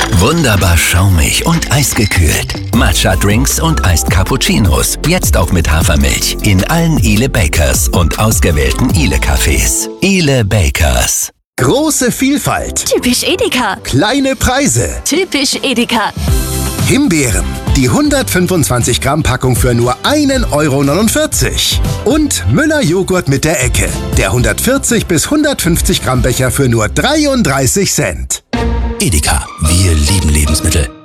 Wunderbar schaumig und eisgekühlt. Matcha-Drinks und Iced Cappuccinos. Jetzt auch mit Hafermilch. In allen Ile Bakers und ausgewählten Ile-Cafés. Ile Bakers. Große Vielfalt. Typisch Edeka. Kleine Preise. Typisch Edeka. Himbeeren. Die 125 Gramm Packung für nur 1,49 €. Und Müller Joghurt mit der Ecke. Der 140 bis 150 Gramm Becher für nur 33 Cent. Edeka. Wir lieben Lebensmittel.